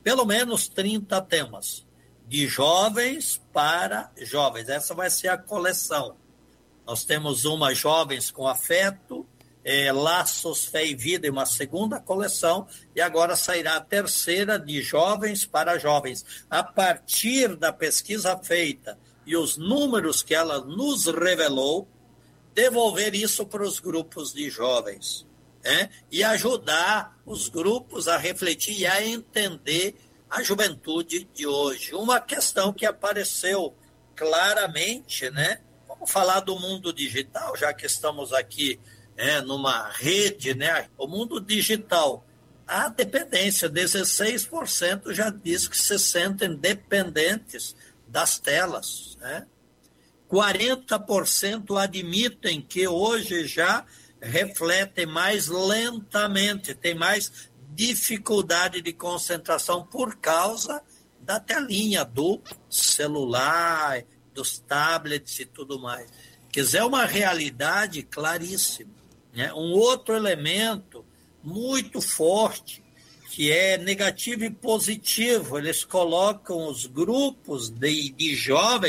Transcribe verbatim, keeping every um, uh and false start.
pelo menos trinta temas, de jovens para jovens. Essa vai ser a coleção. Nós temos uma Jovens com Afeto, é, Laços, Fé e Vida, e uma segunda coleção, e agora sairá a terceira de Jovens para Jovens. A partir da pesquisa feita e os números que ela nos revelou, devolver isso para os grupos de jovens, né? E ajudar os grupos a refletir e a entender a juventude de hoje. Uma questão que apareceu claramente, né? Vamos falar do mundo digital, já que estamos aqui, né, numa rede, né? O mundo digital, a dependência, dezesseis por cento já diz que se sentem dependentes das telas, né? quarenta por cento admitem que hoje já refletem mais lentamente, tem mais dificuldade de concentração por causa da telinha, do celular, dos tablets e tudo mais. Quer dizer, é uma realidade claríssima, né? Um outro elemento muito forte, que é negativo e positivo, eles colocam os grupos de, de jovens